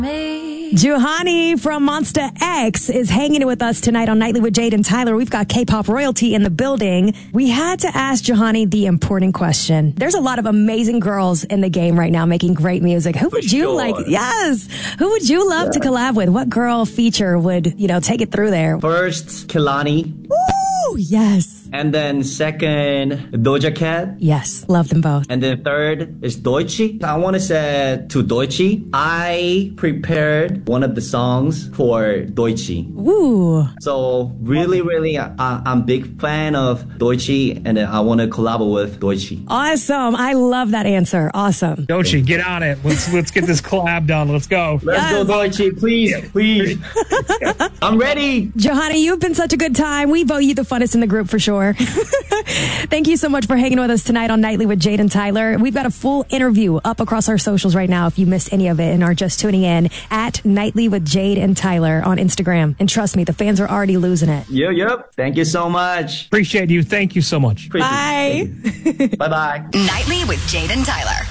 Juhani from Monster X is hanging with us tonight on Nightly with Jade and Tyler. We've got K-pop royalty in the building. We had to ask Juhani the important question. There's a lot of amazing girls in the game right now making great music. Who would you Who would you love to collab with? What girl feature would, take it through there? First, Kehlani. Woo! Yes. And then second, Doja Cat. Yes, love them both. And then third is Doechii. I want to say to Doechii, I prepared one of the songs for Doechii. Ooh. So really, I'm big fan of Doechii, and I want to collaborate with Doechii. Awesome. I love that answer. Awesome. Doechii, get on it. Let's get this collab done. Let's go. Let's go, Doechii. Please. I'm ready. Juhani, you've been such a good time. We vote you the funnest in the group for sure. Thank you so much for hanging with us tonight on Nightly with Jade and Tyler. We've got a full interview up across our socials right now if you missed any of it and are just tuning in at Nightly with Jade and Tyler on Instagram. And trust me, the fans are already losing it. Yep. Thank you so much. Appreciate you. Thank you so much. Bye. Bye-bye. Nightly with Jade and Tyler.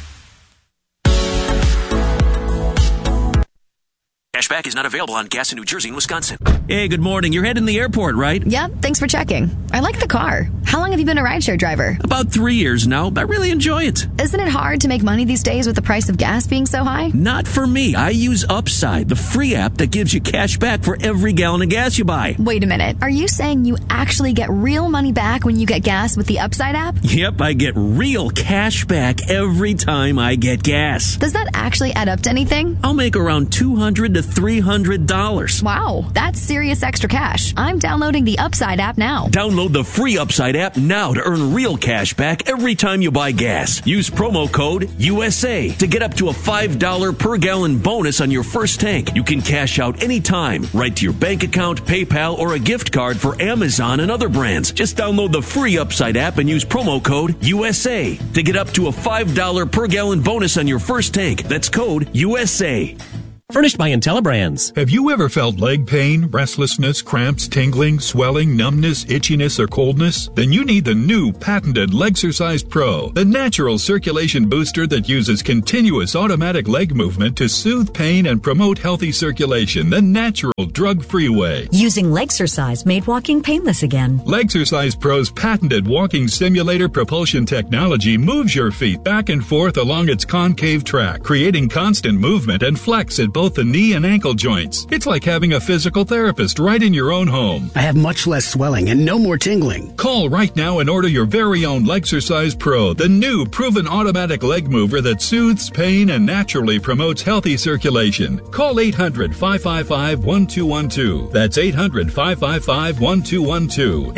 Cashback is not available on gas in New Jersey and Wisconsin. Hey, good morning. You're heading to the airport, right? Yep, thanks for checking. I like the car. How long have you been a rideshare driver? About 3 years now. I really enjoy it. Isn't it hard to make money these days with the price of gas being so high? Not for me. I use Upside, the free app that gives you cash back for every gallon of gas you buy. Wait a minute. Are you saying you actually get real money back when you get gas with the Upside app? Yep, I get real cash back every time I get gas. Does that actually add up to anything? I'll make around $200 to $300. Wow, that's serious extra cash. I'm downloading the Upside app now. Download the free Upside app now to earn real cash back every time you buy gas. Use promo code USA to get up to a $5 per gallon bonus on your first tank. You can cash out anytime, right to your bank account, PayPal, or a gift card for Amazon and other brands. Just download the free Upside app and use promo code USA to get up to a $5 per gallon bonus on your first tank. That's code USA. Furnished by IntelliBrands. Have you ever felt leg pain, restlessness, cramps, tingling, swelling, numbness, itchiness, or coldness? Then you need the new patented Legsercise Pro, the natural circulation booster that uses continuous automatic leg movement to soothe pain and promote healthy circulation the natural, drug-free way. Using Legsercise made walking painless again. Legsercise Pro's patented walking simulator propulsion technology moves your feet back and forth along its concave track, creating constant movement and flex at both the knee and ankle joints. It's like having a physical therapist right in your own home. I have much less swelling and no more tingling. Call right now and order your very own Legsercise Pro, the new proven automatic leg mover that soothes pain and naturally promotes healthy circulation. Call 800-555-1212. That's 800-555-1212.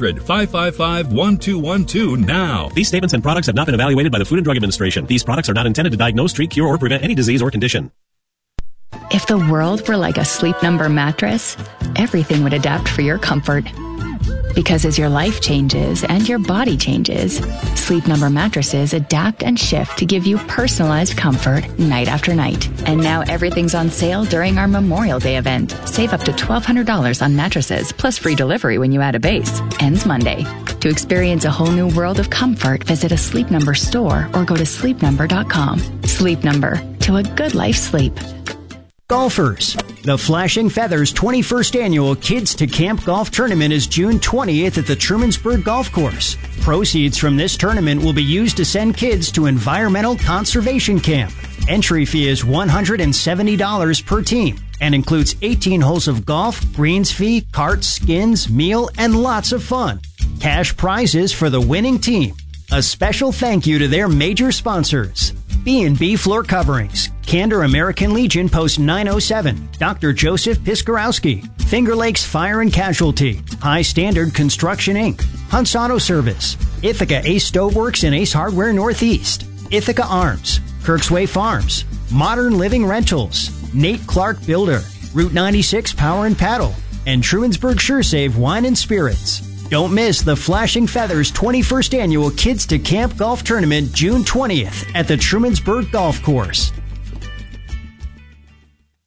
800-555-1212 now. These statements and products have not been evaluated by the Food and Drug Administration. These products are not intended to diagnose, treat, cure, or prevent any disease or condition. If the world were like a Sleep Number mattress, everything would adapt for your comfort. Because as your life changes and your body changes, Sleep Number mattresses adapt and shift to give you personalized comfort night after night. And now everything's on sale during our Memorial Day event. Save up to $1,200 on mattresses, plus free delivery when you add a base. Ends Monday. To experience a whole new world of comfort, visit a Sleep Number store or go to sleepnumber.com. Sleep Number. To a good life sleep. Golfers, the Flashing Feathers 21st Annual Kids to Camp Golf Tournament is June 20th at the Trumansburg Golf Course. Proceeds from this tournament will be used to send kids to Environmental Conservation Camp. Entry fee is $170 per team and includes 18 holes of golf, greens fee, carts, skins, meal, and lots of fun. Cash prizes for the winning team. A special thank you to their major sponsors: B&B Floor Coverings, Candor American Legion Post 907, Dr. Joseph Piskarowski, Finger Lakes Fire and Casualty, High Standard Construction Inc., Hunt's Auto Service, Ithaca Ace Stoveworks and Ace Hardware Northeast, Ithaca Arms, Kirksway Farms, Modern Living Rentals, Nate Clark Builder, Route 96 Power and Paddle, and Trumansburg SureSave Wine and Spirits. Don't miss the Flashing Feathers 21st Annual Kids to Camp Golf Tournament June 20th at the Trumansburg Golf Course.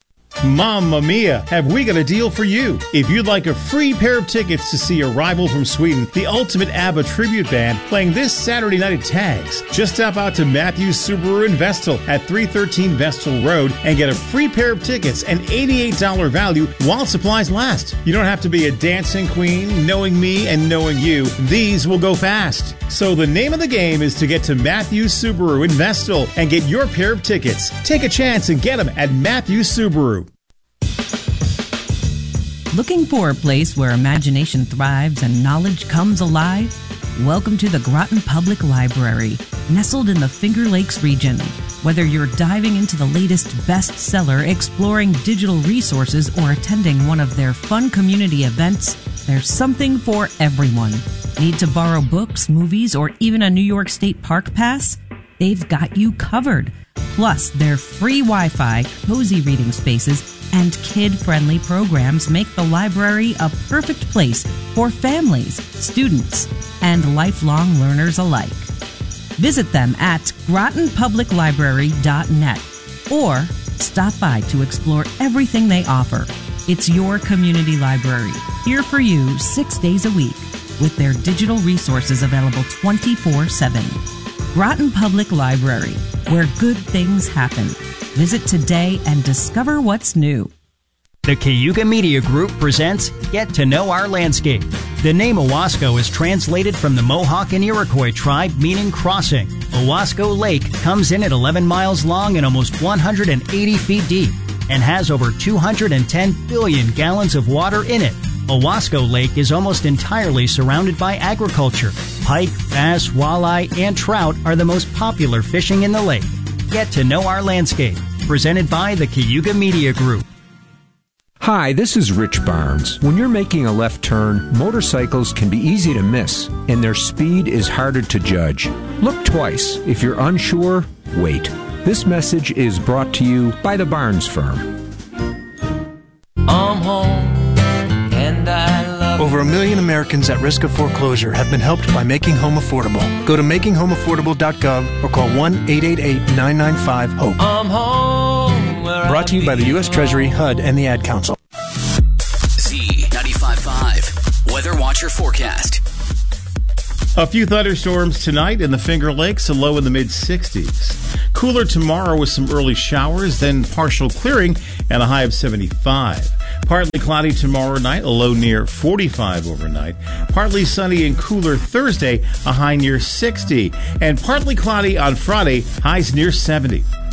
Mamma mia, have we got a deal for you? If you'd like a free pair of tickets to see Arrival from Sweden, the ultimate ABBA tribute band, playing this Saturday night at Tags, just stop out to Matthews Subaru in Vestal at 313 Vestal Road and get a free pair of tickets and $88 value while supplies last. You don't have to be a dancing queen, knowing me and knowing you. These will go fast. So the name of the game is to get to Matthews Subaru in Vestal and get your pair of tickets. Take a chance and get them at Matthews Subaru. Looking for a place where imagination thrives and knowledge comes alive? Welcome to the Groton Public Library, nestled in the Finger Lakes region. Whether you're diving into the latest bestseller, exploring digital resources, or attending one of their fun community events, there's something for everyone. Need to borrow books, movies, or even a New York State Park pass? They've got you covered. Plus, their free Wi-Fi, cozy reading spaces, and kid-friendly programs make the library a perfect place for families, students, and lifelong learners alike. Visit them at grotonpubliclibrary.net or stop by to explore everything they offer. It's your community library, here for you 6 days a week, with their digital resources available 24/7. Groton Public Library, where good things happen. Visit today and discover what's new. The Cayuga Media Group presents Get to Know Our Landscape. The name Owasco is translated from the Mohawk and Iroquois tribe, meaning crossing. Owasco Lake comes in at 11 miles long and almost 180 feet deep and has over 210 billion gallons of water in it. Owasco Lake is almost entirely surrounded by agriculture. Pike, bass, walleye, and trout are the most popular fishing in the lake. Get to Know Our Landscape, presented by the Cayuga Media Group. Hi, this is Rich Barnes. When you're making a left turn, motorcycles can be easy to miss, and their speed is harder to judge. Look twice. If you're unsure, wait. This message is brought to you by the Barnes Firm. I'm home, and I love Over 1 million Americans at risk of foreclosure have been helped by Making Home Affordable. Go to makinghomeaffordable.gov or call 1-888-995-HOPE. I'm home. Brought to you by the U.S. Treasury, HUD, and the Ad Council. Z95.5 Weather Watcher Forecast. A few thunderstorms tonight in the Finger Lakes, a low in the mid-60s. Cooler tomorrow with some early showers, then partial clearing and a high of 75. Partly cloudy tomorrow night, a low near 45 overnight. Partly sunny and cooler Thursday, a high near 60. And partly cloudy on Friday, highs near 70.